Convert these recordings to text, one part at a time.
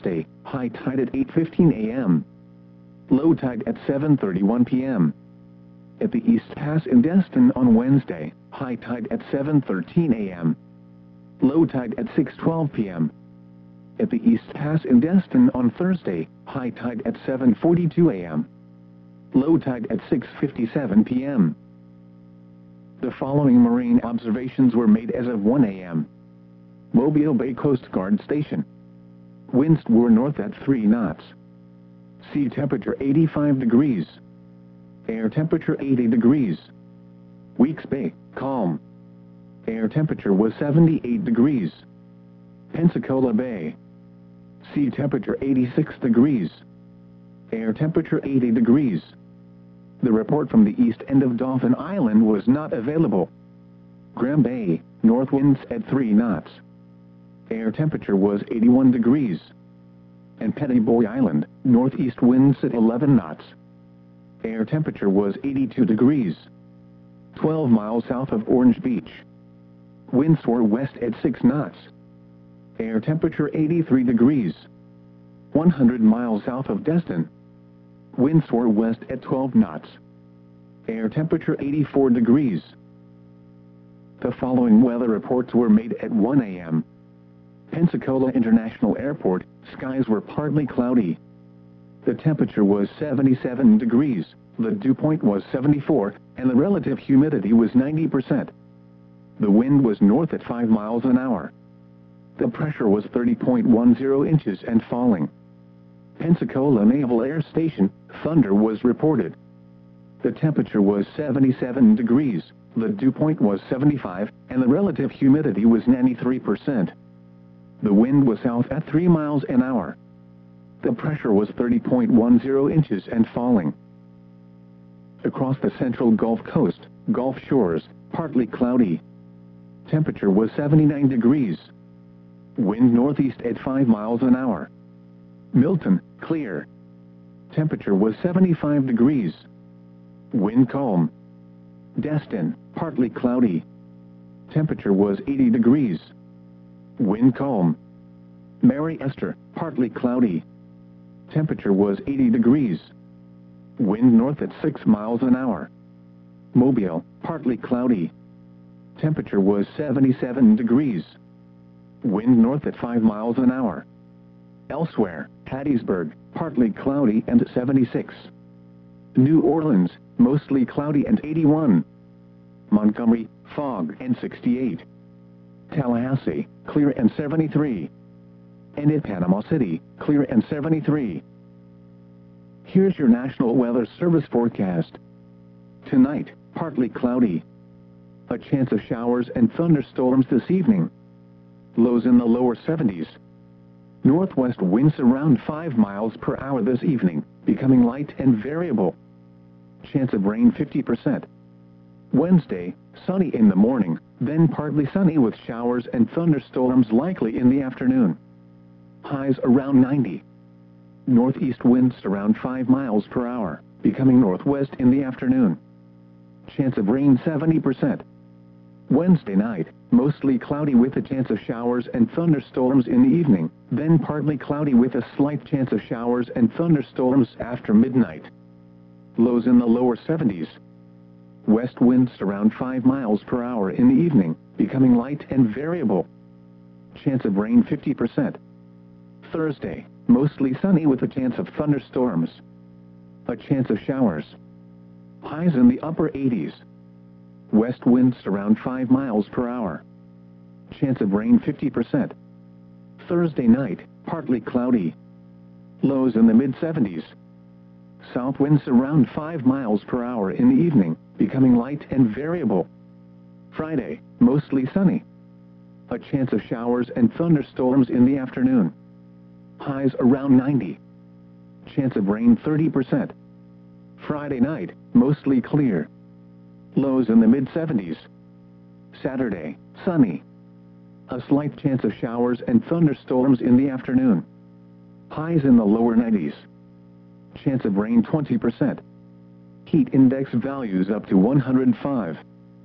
Thursday, high tide at 8:15 a.m. Low tide at 7:31 p.m. At the East Pass in Destin on Wednesday, high tide at 7:13 a.m. Low tide at 6:12 p.m. At the East Pass in Destin on Thursday, high tide at 7:42 a.m. Low tide at 6:57 p.m. The following marine observations were made as of 1 a.m. Mobile Bay Coast Guard Station. Winds were north at 3 knots. Sea temperature 85 degrees. Air temperature 80 degrees. Weeks Bay, calm. Air temperature was 78 degrees. Pensacola Bay. Sea temperature 86 degrees. Air temperature 80 degrees. The report from the east end of Dauphin Island was not available. Graham Bay, north winds at 3 knots. Air temperature was 81 degrees. And Pettiboy Island, northeast winds at 11 knots. Air temperature was 82 degrees. 12 miles south of Orange Beach. Winds were west at 6 knots. Air temperature 83 degrees. 100 miles south of Destin. Winds were west at 12 knots. Air temperature 84 degrees. The following weather reports were made at 1 a.m. Pensacola International Airport, skies were partly cloudy. The temperature was 77 degrees, the dew point was 74, and the relative humidity was 90%. The wind was north at 5 miles an hour. The pressure was 30.10 inches and falling. Pensacola Naval Air Station, thunder was reported. The temperature was 77 degrees, the dew point was 75, and the relative humidity was 93%. The wind was south at 3 miles an hour. The pressure was 30.10 inches and falling. Across the central Gulf Coast, Gulf Shores, partly cloudy. Temperature was 79 degrees. Wind northeast at 5 miles an hour. Milton, clear. Temperature was 75 degrees. Wind calm. Destin, partly cloudy. Temperature was 80 degrees. Wind calm. Mary Esther, partly cloudy. Temperature was 80 degrees. Wind north at 6 miles an hour. Mobile, partly cloudy. Temperature was 77 degrees. Wind north at 5 miles an hour. Elsewhere, Hattiesburg, partly cloudy and 76. New Orleans, mostly cloudy and 81. Montgomery, fog and 68. Tallahassee, clear and 73. And in Panama City, clear and 73. Here's your National Weather Service forecast. Tonight, partly cloudy. A chance of showers and thunderstorms this evening. Lows in the lower 70s. Northwest winds around 5 miles per hour this evening, becoming light and variable. Chance of rain 50%. Wednesday, sunny in the morning, then partly sunny with showers and thunderstorms likely in the afternoon. Highs around 90. Northeast winds around 5 miles per hour, becoming northwest in the afternoon. Chance of rain 70%. Wednesday night, mostly cloudy with a chance of showers and thunderstorms in the evening, then partly cloudy with a slight chance of showers and thunderstorms after midnight. Lows in the lower 70s. West winds around 5 miles per hour in the evening, becoming light and variable. Chance of rain 50%. Thursday, mostly sunny with a chance of thunderstorms. A chance of showers. Highs in the upper 80s. West winds around 5 miles per hour. Chance of rain 50%. Thursday night, partly cloudy. Lows in the mid-70s. South winds around 5 miles per hour in the evening, becoming light and variable. Friday, mostly sunny. A chance of showers and thunderstorms in the afternoon. Highs around 90. Chance of rain 30%. Friday night, mostly clear. Lows in the mid-70s. Saturday, sunny. A slight chance of showers and thunderstorms in the afternoon. Highs in the lower 90s. Chance of rain 20%. Heat index values up to 105.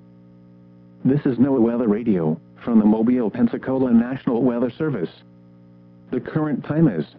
This is NOAA Weather Radio, from the Mobile, Pensacola National Weather Service. The current time is